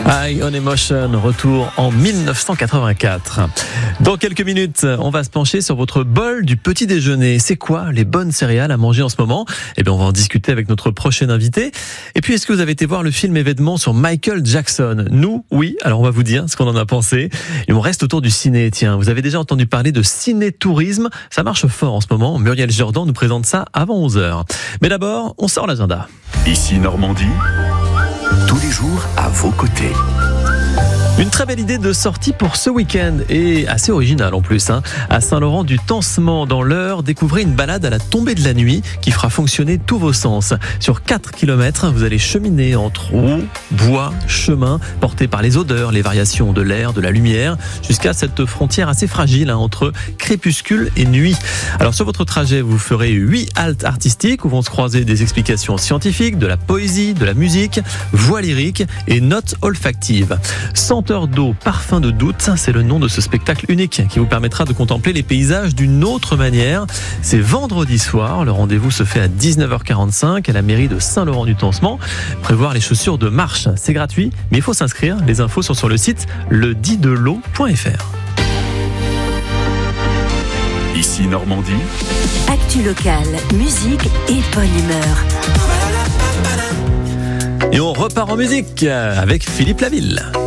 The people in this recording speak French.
High on Emotion, retour en 1984. Dans quelques minutes, on va se pencher sur votre bol du petit déjeuner. C'est quoi les bonnes céréales à manger en ce moment ? Eh bien, on va en discuter avec notre prochain invité. Et puis, est-ce que vous avez été voir le film événement sur Michael Jackson ? Nous, oui. Alors, on va vous dire ce qu'on en a pensé. Et on reste autour du ciné. Tiens, vous avez déjà entendu parler de ciné-tourisme ? Ça marche fort en ce moment. Muriel Jordan nous présente ça avant 11h. Mais d'abord, on sort l'agenda. Ici Normandie, tous les jours à vos côtés. Une très belle idée de sortie pour ce week-end et assez originale en plus. À Saint-Laurent-du-Tancement, dans l'Eure, découvrez une balade à la tombée de la nuit qui fera fonctionner tous vos sens. Sur 4 km, vous allez cheminer entre eau, bois, chemin, portés par les odeurs, les variations de l'air, de la lumière, jusqu'à cette frontière assez fragile entre crépuscule et nuit. Alors sur votre trajet, vous ferez 8 haltes artistiques où vont se croiser des explications scientifiques, de la poésie, de la musique, voix lyrique et notes olfactives. Senteur d'eau, parfum de doute, c'est le nom de ce spectacle unique qui vous permettra de contempler les paysages d'une autre manière. C'est vendredi soir, le rendez-vous se fait à 19h45 à la mairie de Saint-Laurent-du-Tancement. Prévoir les chaussures de marche, c'est gratuit, mais il faut s'inscrire. Les infos sont sur le site leditdelot.fr. Ici Normandie, actu locale, musique et bonne humeur. Et on repart en musique avec Philippe Laville.